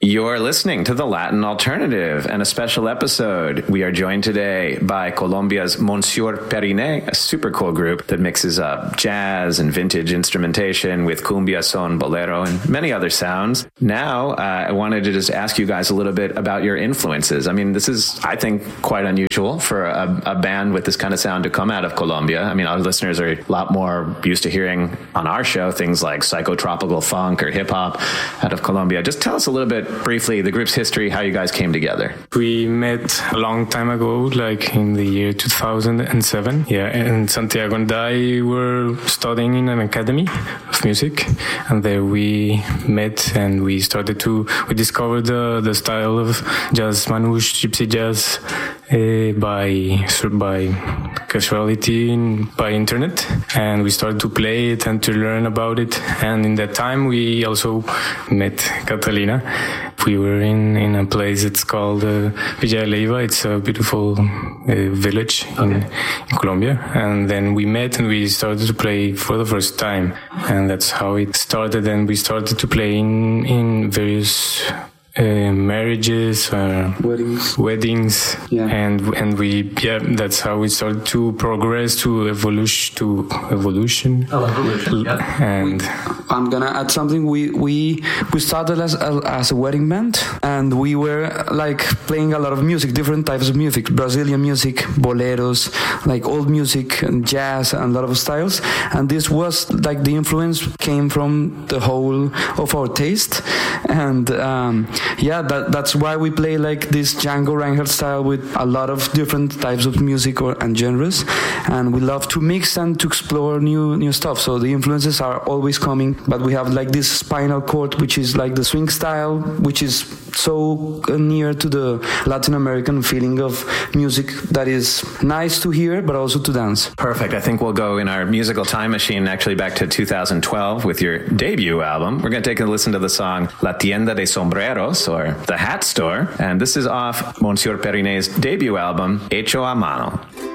You're listening to The Latin Alternative and a special episode. We are joined today by Colombia's Monsieur Periné, a super cool group that mixes up jazz and vintage instrumentation with cumbia, son, bolero, and many other sounds. Now, I wanted to just ask you guys a little bit about your influences. I mean, this is, I think, quite unusual for a band with this kind of sound to come out of Colombia. I mean, our listeners are a lot more used to hearing on our show things like psychotropical funk or hip-hop out of Colombia. Just tell us a little bit briefly the group's history, how you guys came together. We met a long time ago, like in the year 2007. Yeah, in Santiago, and I were studying in an academy of music, and there we met and we discovered the style of jazz manouche, gypsy jazz, by casuality by internet, and we started to play it and to learn about it. And in that time we also met Catalina. We were in a place, it's called Villa de Leyva. It's a beautiful village in Colombia, and then we met and we started to play for the first time, and that's how it started. And we started to play in various marriages, weddings, yeah. and we that's how we started to progress to evolution. Yeah. And I'm gonna add something. We started as a wedding band, and we were like playing a lot of music, different types of music, Brazilian music, boleros, like old music and jazz and a lot of styles. And this was like the influence came from the whole of our taste, and that's why we play like this Django Reinhardt style with a lot of different types of music and genres, and we love to mix and to explore new stuff. So the influences are always coming, but we have like this Spinal Cord, which is like the swing style, which is so near to the Latin American feeling of music that is nice to hear, but also to dance. Perfect. I think we'll go in our musical time machine actually back to 2012 with your debut album. We're going to take a listen to the song La Tienda de Sombreros, or The Hat Store, and this is off Monsieur Periné's debut album, Hecho a Mano.